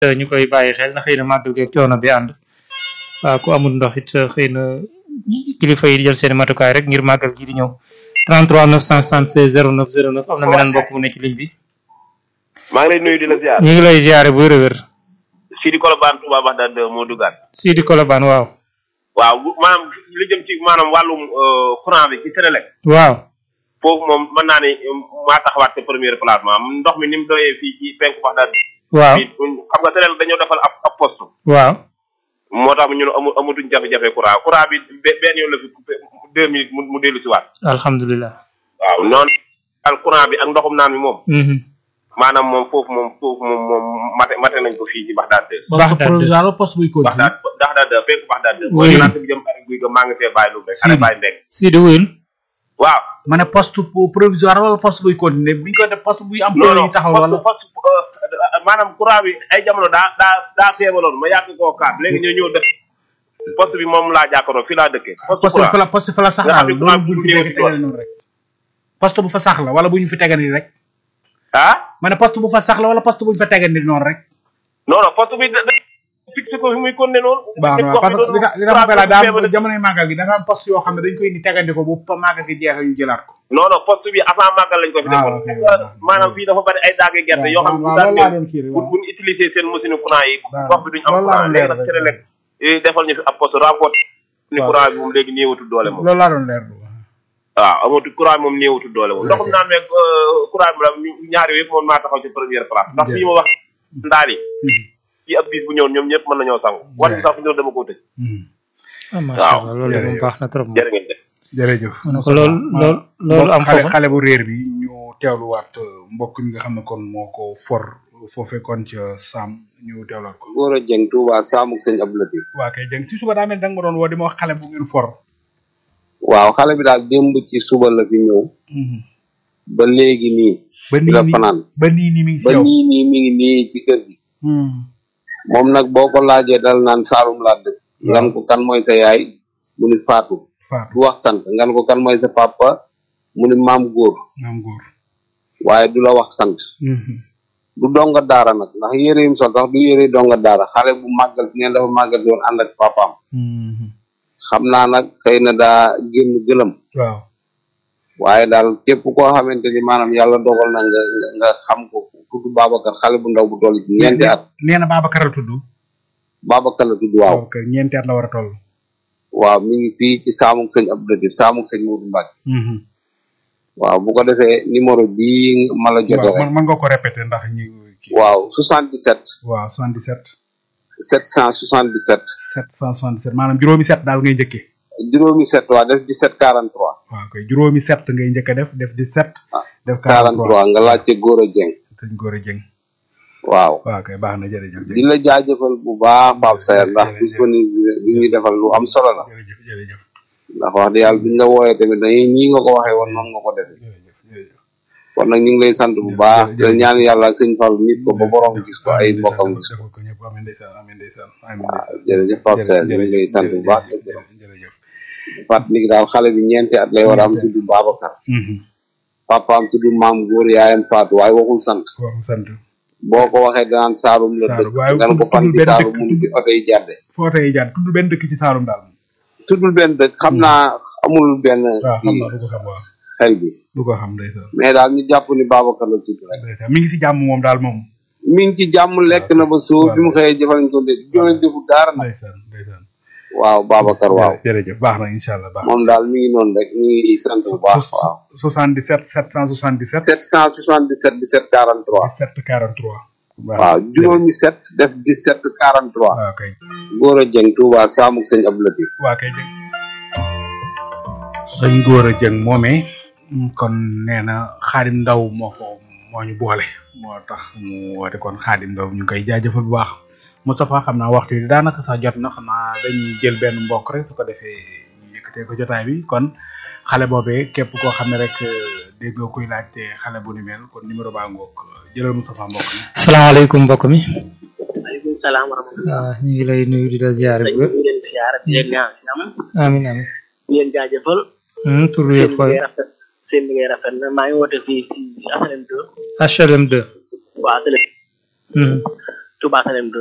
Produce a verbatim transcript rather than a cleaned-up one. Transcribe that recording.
ñu koy bàyyi xel na xëy na màggal geeg coono bi ànd waaw ku amul ndox it xëy na kilifa yi di jël seen matukaay rek ngir màggal gi di ñëw trente-trois neuf cent soixante-seize zéro neuf zéro neuf am na meneen mbokk mu ne ci ligne bi. maa ngi lay nuyu di la ziar. ñu ngi lay ziare bu wér a wér. Sidi Kolobane Touba Bagdad moo duggaat. Sidi Kolobane waaw. waaw maanaam li jëm ci maanaam wàllum courant bi ci Sénélec. waaw. foofu moom mën naa ne maa taxawaat sa première place maanaam ndox mi ni mu doyee fii ci penku Bagdad. waaw xam nga Sénélec dañoo defal ab ab poste. waaw. moo tax ñun amu amatuñ jafe-jafe courant courant bi benn yoon la fi coupé deux minutes mu mu dellu si waat. alhamdulilah. waaw noonu daal courant bi ak ndoxum naan mi moom. maanaam moom foofu moom foofu moom moom mate mate nañ ko fii ci Bagdad. poste provisoire la poste buy continuer. Bagdad Bagdad penku Bagdad. oui mooy bi jëm pare guy ga maa ngi fee bàyyi lu rek. xale bàyyi ndek. Sidi wuyul. waaw. ma ne poste provisoire wala poste buy continuer bu ñu ko def poste buy am. non non yi taxaw wala poste maanaam courant bi ay jamono daa daa daa feebaloon ma yàgg koo kaat léegi ñoo ñëw def poste bi moom laa jàkkaarloo fii laa dëkkee. poste fa la poste fa la sax daal loolu bu ñu fi teg tegal noonu rek. poste bu fa sax la wala bu ñu fi tegandi rek. ah. ma ne poste bu fa sax la wala poste bu ñu fa tegandi noonu rek. non non poste bi da fixé ko fi muy continuer noonu. waaw waaw parce que li tax li tax ma koy laaj daa jamonoy màggal gi da nga am poste yoo xam ne dañ koy indi tegandi ko bu màggal gi jeexee ñu jëlaat ko. non non poste bi avant màggal lañ ko fi defoon. maanaam fii dafa bari ay daage gerte yoo xam ne bu daan ñëw pour bu ñu utiliser seen machine courant yi gox bi duñ am courant léegi nag Sénélec defal ñu fi ab poste rapport ni courant bi moom léegi néewatul doole moom. loolu laa doon leer waaw amatu courant bi moom néewatul doole moom ndoxum naan meeg courant bi la ñaari yëpp moom maa taxaw ci première place ndax fii ma wax ndaal yi ci ab bis bu ñëw ñoom ñëpp mën nañoo sangu wan bi sax fi ñëw dama koo tëj. macha allah loolu moom baax na trop. jërë ngeen def. jërëjëf. loolu loolu loolu am xale xale bu réer bi ñu teewluwaat mbokk mi nga xam ne kon moo ko for foofee kon ca Sam ñu teewlaat ko. Gora Dieng Touba Sam ak sëñ Abdou Latif. waa kay Dieng si suba daa mel da nga ma doon woo di ma wax xale bu ngeen for. waaw xale bi daal démb ci suba la fi ñëw. ba léegi nii. ba nii la nii fanaan ba nii nii mi ngi ba si yow. nii nii mi ngi nii ci kër gi. moom nag boo ko laajee dal naan Saalum laa dëkk. ngan ko kan mooy sa yaay mu ni Fatou. Fatou du wax sant ngan ko kan mooy sa papa mu ni maam góor. maam góor. waaye du la wax sant. du donga daara nag ndax yére yim sol tax du yére donga daara xale bu màggal neen dafa màggal si woon ànd ak papaam. xam naa nag xëy na daa génn gëlëm. waaw. waaye daal képp koo xamante ni maanaam yàlla dogal na nga nga xam ko tudd Babacar xale bu ndaw bu toll ci ñeenti at. nee na Babacar la tudd. Babacar la tudd waaw. ok ñeenti at la war a toll. waaw mi ngi fii ci Saamuk sëñ Abdou Latif Saamuk sëñ Modou Mbacke. waaw bu ko defee numéro bii ma la jotee rek. waaw mën nga ko répété ndax ñu. waaw soixante-dix-sept. waaw soixante-dix-sept. sept cent soixante-dix-sept. sept cent soixante-dix-sept maanaam juróomi sept daal ngay njëkkee. juróomi sept waa def dix-sept quarante-trois. waaw kay juróomi sept ngay njëkk a def def dix-sept. def quarante-trois nga laajte Gora Dieng. sëñ Gora Dieng. waaw. waaw kay baax na jërëjëf. di la jaajëfal bu baax Pape Saer ndax disponible bi ñuy defal lu am solo la. jërëjëf jërëjëf. ndax wax dëgg yàlla biñ la wooyee tamit dañuy ñii nga ko waxee woon noonu nga ko defee. jërëjëf jërëjëf. kon nag ñu ngi lay sant bu baax di la ñaan yàlla ak sëñ Fall nit ko ba borom gis ko ay mbokkam gis ko. amiin ndeysaan amiin ndeysaan. waaw jërëjëf Pape Saer ñu ngi lay sant bu baax. jërëjëf. fàttali daal xale bi ñeenti at lay war a am tudd Babacar. papaam tudd maam góor yaayam Fatou waaye waxul sant. waxul sant. boo ko waxee danaan Saalum la dëkk. waaye nga ne ko fan ci Saalum mu ngi fi oto yi jàdde. foo oto yi jàdde tudd benn dëkk ci Saalum daal. tuddul benn dëkk xam naa amul benn. waaw xam naa du ko xam waaw. xel bi. du ko xam ndeysaan. mais daal ñu jàpp ni Babacar la tudd rek. ndeysaan mi ngi si jàmm moom daal moom. mi ngi ci jàmm lekk na ba suuf bi mu xëyee jëfal nañ ko dégg joxe defu dara nag. ndeysaan ndeysaan. waaw Babacar waaw. jërëjëf baax na incha allah baax na. moom daal mi ngi noonu rek ñu ngi sant bu baax waaw. soixante-dix-sept sept cent soixante-dix-sept. sept cent soixante-dix-sept dix-sept quarante-trois. dix-sept quarante-trois. waaw juróomi sept def dix-sept quarante-trois. waaw kay. Gora Dieng Touba Samuk sëñ Abdou Latif. waa kay Dieng. sëñ Gora Dieng moomee kon nee na Xaadim Ndaw moo ko moo ñu boole moo tax mu woote kon Xaadim Ndaw ñu ngi koy jaajëfal bu baax Moustapha xam naa waxtu yi daanaka sax jot na xam naa dañuy jël benn mbokk rek su ko defee ñu yëkkatee ko jotaay bi kon xale boobee képp koo xam ne rek dégg nga kuy laajte xale bu ni mel kon numéro baa ngoog jëlal Moustapha mbokk mi. salaamaaleykum mbokk mi. maaleykum salaam wa rahmatulah. waaw ñu ngi lay nuyu di la ziare bu ñu ngi leen di ziare di leen ñaan si am. amiin amiin. di leen jaajëfal. tur bi yëpp fooy. seen liggéey rafet na maa ngi woote fii si H L M deux. H L M deux. waaw H L M. Touba Salem